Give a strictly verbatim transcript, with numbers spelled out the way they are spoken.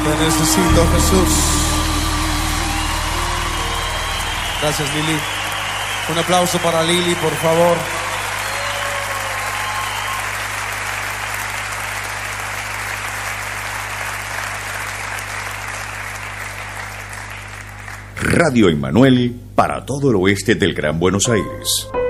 Te necesito, Jesús. Gracias, Lili. Un aplauso para Lili, por favor. Radio Emmanuel para todo el oeste del Gran Buenos Aires.